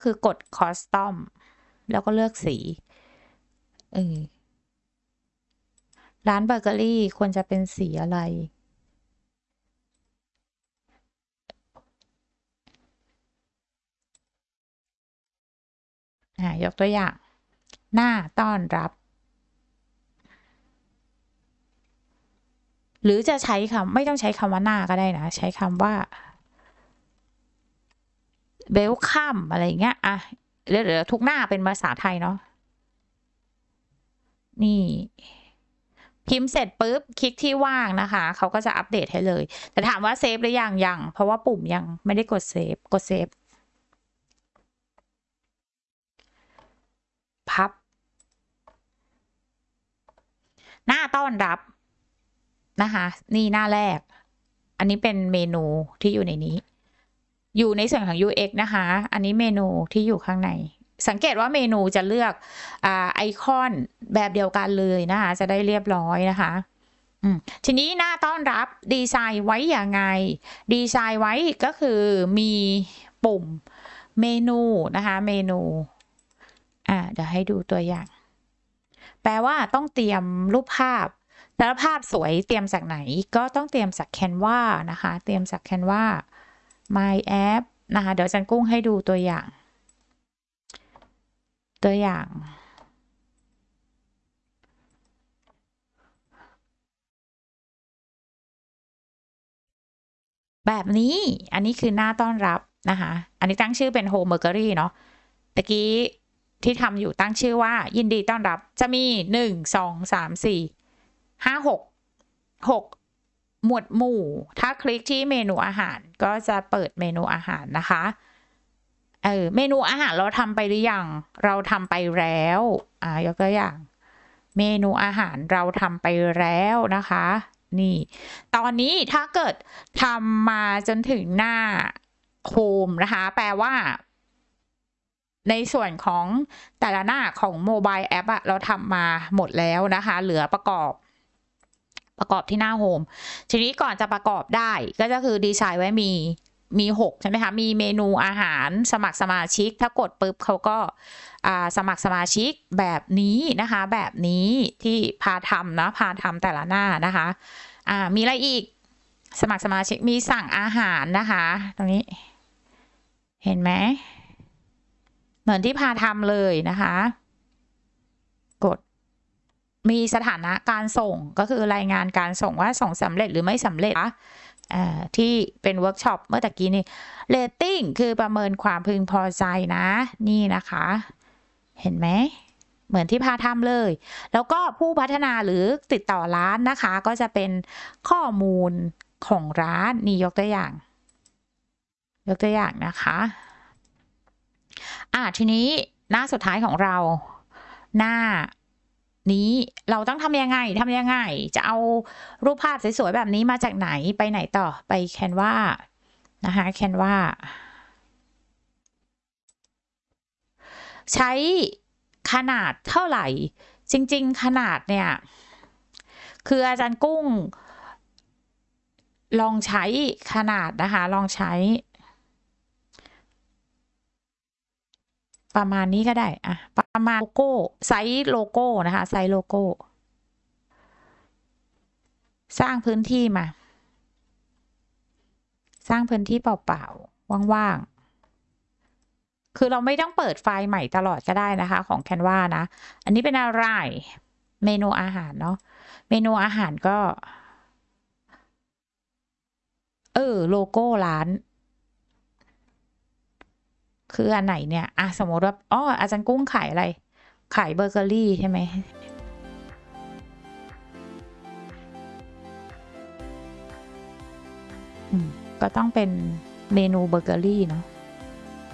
คือกดคอสตอมแล้วก็เลือกสีร้านเบเกอรี่ควรจะเป็นสีอะไรยกตัวอย่างหน้าต้อนรับ หรือจะใช้คำไม่ต้องใช้คำว่าหน้าก็ได้นะใช้คำว่าเวลคัมอะไรอย่างเงี้ยเดี๋ยวทุกหน้าเป็นภาษาไทยเนาะนี่พิมพ์เสร็จปุ๊บคลิกที่ว่างนะคะเขาก็จะอัปเดตให้เลยแต่ถามว่าเซฟหรือยังเพราะว่าปุ่มยังไม่ได้กดเซฟพับหน้าต้อนรับนะคะนี่หน้าแรกอันนี้เป็นเมนูที่อยู่ในนี้อยู่ในส่วนของ UX นะคะอันนี้เมนูที่อยู่ข้างในสังเกตว่าเมนูจะเลือกไอคอนแบบเดียวกันเลยนะคะจะได้เรียบร้อยนะคะทีนี้หน้าต้อนรับดีไซน์ไว้อย่างไงดีไซน์ไว้ก็คือมีปุ่มเมนูนะคะเมนูเดี๋ยวให้ดูตัวอย่างแปลว่าต้องเตรียมรูปภาพแต่ละภาพสวยเตรียมจากไหนก็ต้องเตรียมจาก Canva นะคะเตรียมจาก Canva My App นะคะเดี๋ยวจันกุ้งให้ดูตัวอย่างแบบนี้อันนี้คือหน้าต้อนรับนะคะอันนี้ตั้งชื่อเป็น Home Bakery เนาะตะกี้ที่ทำอยู่ตั้งชื่อว่ายินดีต้อนรับจะมี1 2 3 4 5 6หมวดหมู่ถ้าคลิกที่เมนูอาหารก็จะเปิดเมนูอาหารนะคะเมนูอาหารเราทำไปหรือยังเราทำไปแล้วยกตัวอย่างเมนูอาหารเราทำไปแล้วนะคะนี่ตอนนี้ถ้าเกิดทำมาจนถึงหน้าโฮมนะคะแปลว่าในส่วนของแต่ละหน้าของโมบายแอปเราทำมาหมดแล้วนะคะเหลือประกอบที่หน้าโฮมทีนี้ก่อนจะประกอบได้ก็คือดีไซน์ไว้มี6ใช่ไหมคะมีเมนูอาหารสมัครสมาชิกถ้ากดปุ๊บเขาก็สมัครสมาชิกแบบนี้นะคะแบบนี้ที่พาทำนะพาทำแต่ละหน้านะคะมีอะไรอีกสมัครสมาชิกมีสั่งอาหารนะคะตรงนี้เห็นไหมเหมือนที่พาทำเลยนะคะกดมีสถานะการส่งก็คือรายงานการส่งว่าส่งสำเร็จหรือไม่สำเร็จที่เป็นเวิร์กช็อปเมื่อตะกี้นี่เรตติ้งคือประเมินความพึงพอใจนะนี่นะคะเห็นไหมเหมือนที่พาทำเลยแล้วก็ผู้พัฒนาหรือติดต่อร้านนะคะก็จะเป็นข้อมูลของร้านนี่ยกตัวอย่างนะคะทีนี้หน้าสุดท้ายของเราหน้านี้เราต้องทำยังไงจะเอารูปภาพสวยๆแบบนี้มาจากไหนไปไหนต่อไป Canva นะคะ Canva ใช้ขนาดเท่าไหร่จริงๆขนาดเนี่ยคืออาจารย์กุ้งลองใช้ขนาดนะคะลองใช้ประมาณนี้ก็ได้ประมาณโลโก้ไซส์โลโก้นะคะไซส์โลโก้สร้างพื้นที่มาสร้างพื้นที่เปล่าๆว่างๆคือเราไม่ต้องเปิดไฟล์ใหม่ตลอดก็ได้นะคะของ Canva นะอันนี้เป็นอะไรเมนูอาหารเนาะเมนูอาหารก็โลโก้ร้านคืออันไหนเนี่ยสมมติว่าอาจารย์กุ้งขายอะไรขายเบเกอรี่ใช่ไหมก็ต้องเป็นเมนูเบเกอรี่เนาะ